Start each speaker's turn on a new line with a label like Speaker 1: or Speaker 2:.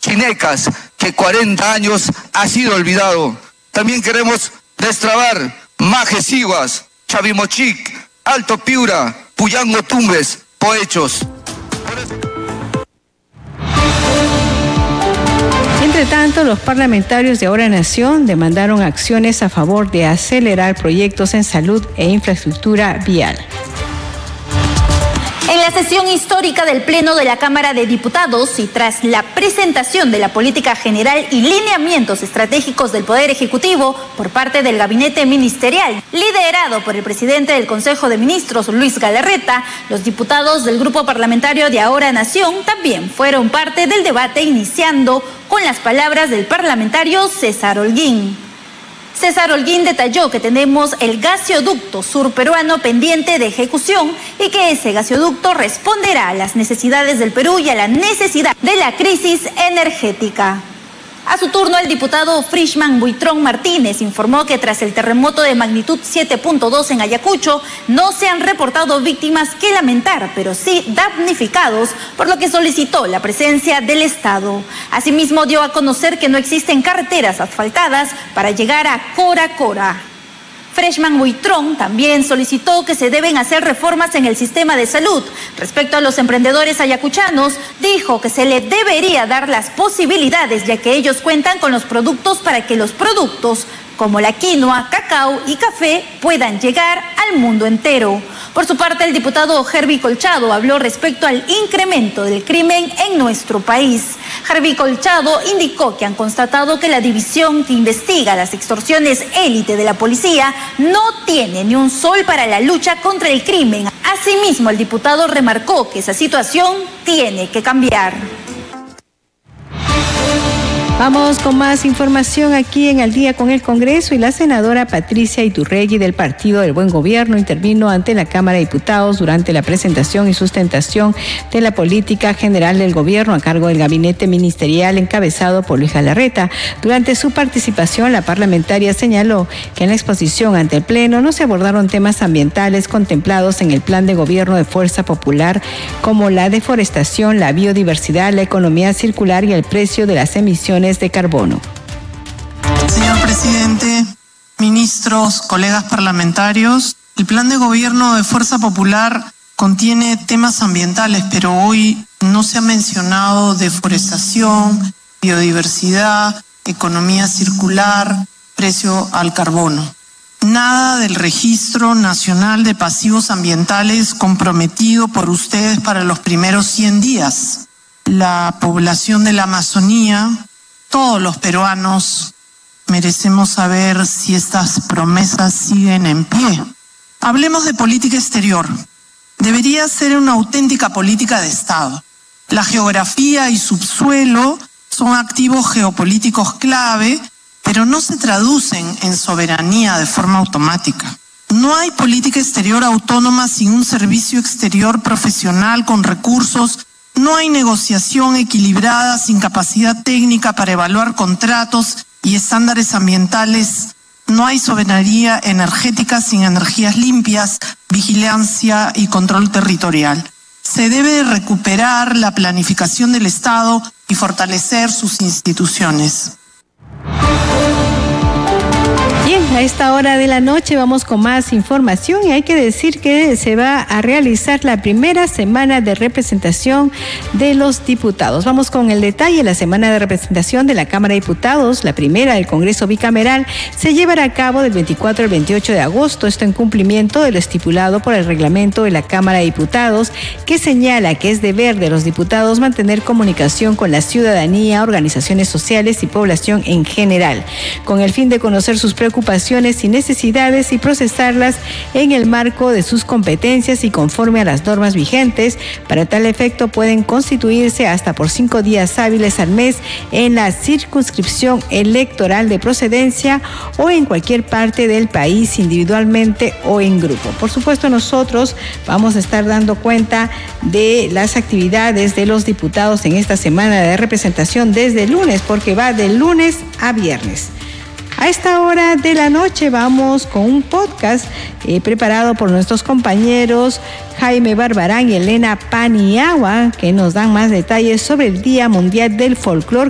Speaker 1: Cinecas, que 40 años ha sido olvidado. También queremos destrabar Majesiguas, Chavimochic, Alto Piura, Puyango Tumbes, Poechos.
Speaker 2: Entre tanto, los parlamentarios de Ahora Nación demandaron acciones a favor de acelerar proyectos en salud e infraestructura vial.
Speaker 3: En la sesión histórica del Pleno de la Cámara de Diputados y tras la presentación de la política general y lineamientos estratégicos del Poder Ejecutivo por parte del Gabinete Ministerial, liderado por el presidente del Consejo de Ministros, Luis Galarreta, los diputados del Grupo Parlamentario de Ahora Nación también fueron parte del debate, iniciando con las palabras del parlamentario César Holguín. César Holguín detalló que tenemos el gasoducto surperuano pendiente de ejecución y que ese gasoducto responderá a las necesidades del Perú y a la necesidad de la crisis energética. A su turno, el diputado Frishman Buitrón Martínez informó que tras el terremoto de magnitud 7.2 en Ayacucho, no se han reportado víctimas que lamentar, pero sí damnificados, por lo que solicitó la presencia del Estado. Asimismo, dio a conocer que no existen carreteras asfaltadas para llegar a Cora Cora. Freshman Buitrón también solicitó que se deben hacer reformas en el sistema de salud. Respecto a los emprendedores ayacuchanos, dijo que se les debería dar las posibilidades, ya que ellos cuentan con los productos para que los productos como la quinoa, cacao y café puedan llegar al mundo entero. Por su parte, el diputado Herbie Colchado habló respecto al incremento del crimen en nuestro país. Herbie Colchado indicó que han constatado que la división que investiga las extorsiones élite de la policía no tiene ni un sol para la lucha contra el crimen. Asimismo, el diputado remarcó que esa situación tiene que cambiar.
Speaker 2: Vamos con más información aquí en Al Día con el Congreso, y la senadora Patricia Iturregui del Partido del Buen Gobierno intervino ante la Cámara de Diputados durante la presentación y sustentación de la política general del gobierno a cargo del gabinete ministerial encabezado por Luis Galarreta. Durante su participación, la parlamentaria señaló que en la exposición ante el Pleno no se abordaron temas ambientales contemplados en el Plan de Gobierno de Fuerza Popular, como la deforestación, la biodiversidad, la economía circular y el precio de las emisiones de carbono.
Speaker 4: Señor presidente, ministros, colegas parlamentarios, el Plan de Gobierno de Fuerza Popular contiene temas ambientales, pero hoy no se ha mencionado deforestación, biodiversidad, economía circular, precio al carbono. Nada del Registro Nacional de Pasivos Ambientales comprometido por ustedes para los primeros 100 días. La población de la Amazonía, todos los peruanos merecemos saber si estas promesas siguen en pie. Hablemos de política exterior. Debería ser una auténtica política de Estado. La geografía y subsuelo son activos geopolíticos clave, pero no se traducen en soberanía de forma automática. No hay política exterior autónoma sin un servicio exterior profesional con recursos. No hay negociación equilibrada sin capacidad técnica para evaluar contratos y estándares ambientales. No hay soberanía energética sin energías limpias, vigilancia y control territorial. Se debe recuperar la planificación del Estado y fortalecer sus instituciones.
Speaker 2: Bien, a esta hora de la noche vamos con más información, y hay que decir que se va a realizar la primera semana de representación de los diputados. Vamos con el detalle. La semana de representación de la Cámara de Diputados, la primera del Congreso bicameral, se llevará a cabo del 24 al 28 de agosto, esto en cumplimiento de lo estipulado por el reglamento de la Cámara de Diputados, que señala que es deber de los diputados mantener comunicación con la ciudadanía, organizaciones sociales y población en general, con el fin de conocer sus preocupaciones y necesidades y procesarlas en el marco de sus competencias y conforme a las normas vigentes. Para tal efecto pueden constituirse hasta por 5 días hábiles al mes en la circunscripción electoral de procedencia o en cualquier parte del país, individualmente o en grupo. Por supuesto, nosotros vamos a estar dando cuenta de las actividades de los diputados en esta semana de representación desde el lunes, porque va de lunes a viernes. A esta hora de la noche vamos con un podcast preparado por nuestros compañeros Jaime Barbarán y Elena Paniagua, que nos dan más detalles sobre el Día Mundial del Folclor